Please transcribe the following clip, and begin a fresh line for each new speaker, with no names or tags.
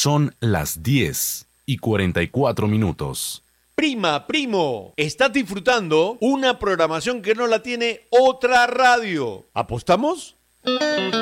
Son las 10:44.
Prima, primo, estás disfrutando una programación que no la tiene otra radio. ¿Apostamos?